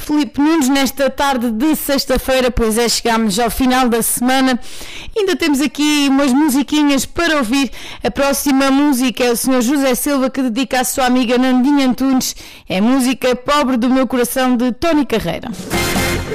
Filipe Nunes nesta tarde de sexta-feira, pois é, chegámos ao final da semana. Ainda temos aqui umas musiquinhas para ouvir. A próxima música é o Sr. José Silva, que dedica à sua amiga Nandinha Antunes. É música Pobre do Meu Coração, de Tony Carreira.